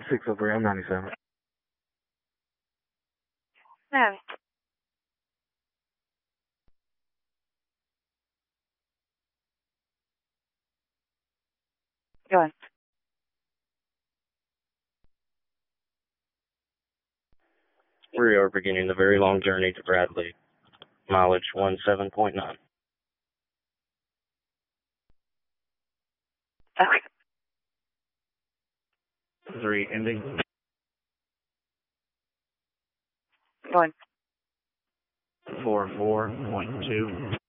603, I'm 97. Ma'am. Go on. We are beginning the very long journey to Bradley. Mileage 17.9. Okay. 3 ending. Go on. 44.2.